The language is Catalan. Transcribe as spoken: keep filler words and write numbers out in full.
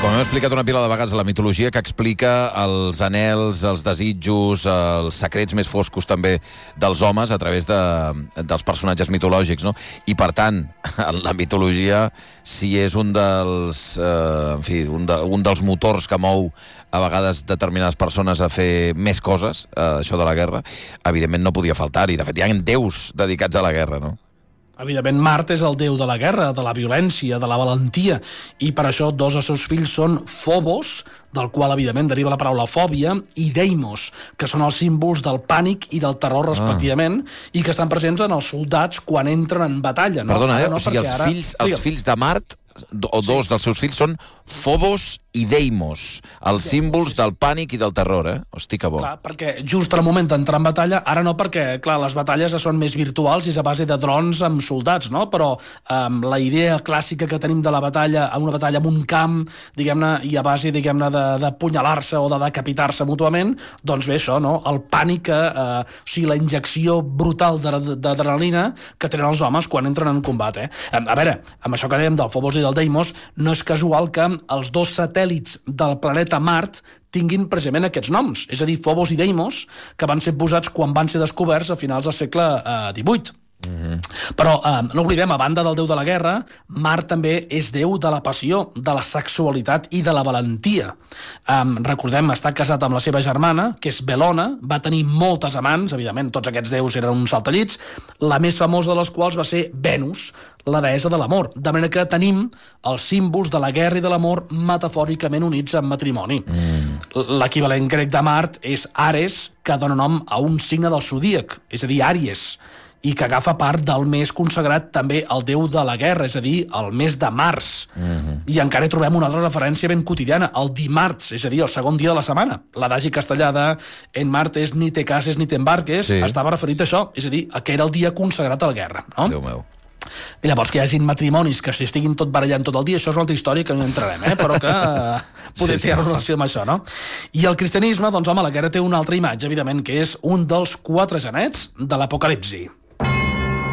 Com hem explicat una pila de vegades, la mitologia que explica els anhels, els desitjos, els secrets més foscos també dels homes a través de, dels personatges mitològics, no? I, per tant, la mitologia, si és un dels, eh, en fi, un, de, un dels motors que mou a vegades determinades persones a fer més coses, eh, això de la guerra, evidentment no podia faltar-hi. De fet, hi ha déus dedicats a la guerra, no? Evidentment, Mart és el déu de la guerra, de la violència, de la valentia, i per això dos dels seus fills són Phobos, del qual, evidentment, deriva la paraula fòbia, i Deimos, que són els símbols del pànic i del terror, respectivament, ah. i que estan presents en els soldats quan entren en batalla. No? Perdona, eh? No, o sigui, els, ara... fills, els fills de Mart, o dos sí. dels seus fills, són Phobos i Deimos, els Deimos, símbols sí, sí. del pànic i del terror, eh? Hosti, que bo. Clar, perquè just al moment d'entrar en batalla, ara no perquè, clar, les batalles són més virtuals i és a base de drons amb soldats, no? Però um, la idea clàssica que tenim de la batalla, una batalla en un camp, diguem-ne, i a base, diguem-ne, de, de punyalar-se o de decapitar-se mútuament, doncs bé, això, no? El pànic, eh, o sigui, la injecció brutal d'adrenalina que tenen els homes quan entren en combat, eh? A veure, amb això que dèiem del Phobos i del Deimos, no és casual que els dos satèl·lits del planeta Mart tinguin precisament aquests noms, és a dir, Phobos i Deimos, que van ser posats quan van ser descoberts a finals del segle eh, divuit. Mm-hmm. Però eh, no oblidem, a banda del déu de la guerra, Mart també és déu de la passió, de la sexualitat i de la valentia. Um, recordem, està casat amb la seva germana, que és Belona, va tenir moltes amants, evidentment, tots aquests déus eren uns saltellits, la més famosa de les quals va ser Venus, la deessa de l'amor. De manera que tenim els símbols de la guerra i de l'amor metafòricament units en matrimoni. Mm. L'equivalent grec de Mart és Ares, que dona nom a un signe del zodíac, és a dir, Àries, i que agafa part del mes consagrat també al déu de la guerra, és a dir, el mes de març. Mm-hmm. I encara hi trobem una altra referència ben quotidiana, el dimarts, és a dir, el segon dia de la setmana. L'adagi castellà de en martes ni te cases ni te embarques sí. estava referit a això, és a dir, que era el dia consagrat a la guerra. No? Déu meu. I llavors que hi hagin matrimonis que s'hi estiguin tot barallant tot el dia, això és una altra història que no entrarem, eh? Però que eh, poder sí, tenir sí, relació sí. amb això, no? I el cristianisme, doncs home, la guerra té una altra imatge, evidentment, que és un dels quatre genets de l'Apocalipsi.